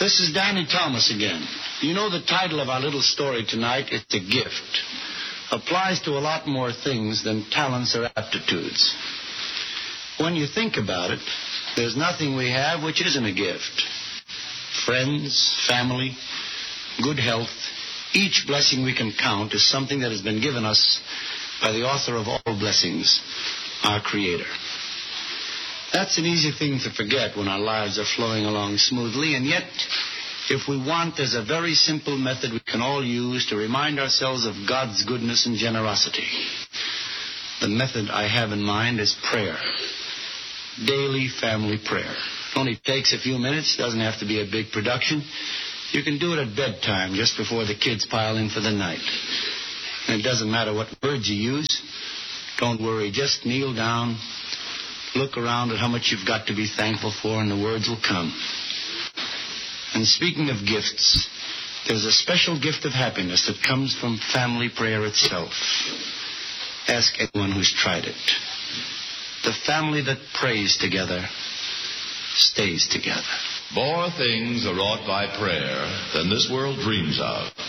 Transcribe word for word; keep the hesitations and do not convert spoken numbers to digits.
This is Danny Thomas again. You know, the title of our little story tonight is The Gift. Applies to a lot more things than talents or aptitudes. When you think about it, there's nothing we have which isn't a gift. Friends, family, good health, each blessing we can count is something that has been given us by the author of all blessings, our Creator. That's an easy thing to forget when our lives are flowing along smoothly, and yet, if we want, there's a very simple method we can all use to remind ourselves of God's goodness and generosity. The method I have in mind is prayer. Daily family prayer. It only takes a few minutes, doesn't have to be a big production. You can do it at bedtime, just before the kids pile in for the night. And it doesn't matter what words you use. Don't worry, just kneel down, look around at how much you've got to be thankful for, and the words will come. And speaking of gifts, there's a special gift of happiness that comes from family prayer itself. Ask anyone who's tried it. The family that prays together stays together. More things are wrought by prayer than this world dreams of.